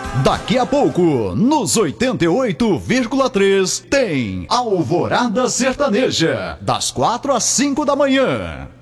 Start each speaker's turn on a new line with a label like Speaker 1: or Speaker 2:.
Speaker 1: Daqui a pouco, nos 88,3, tem Alvorada Sertaneja, das 4 às 5 da manhã.